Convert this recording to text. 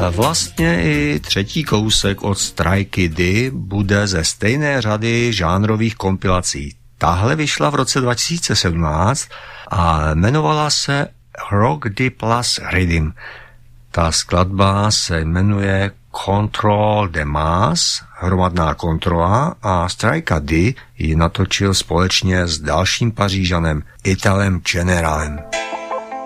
Vlastně i třetí kousek od Strike Kiddy bude ze stejné řady žánrových kompilací. Tahle vyšla v roce 2017 a jmenovala se Rock D Plus Rhythm. Ta skladba se jmenuje Control de Mass, hromadná kontrola, a Strike D ji natočil společně s dalším Pařížanem Italem Generalem.